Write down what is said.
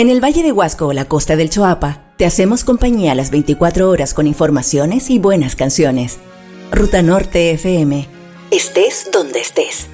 En el Valle de Huasco o la costa del Choapa, te hacemos compañía las 24 horas con informaciones y buenas canciones. Ruta Norte FM. Estés donde estés.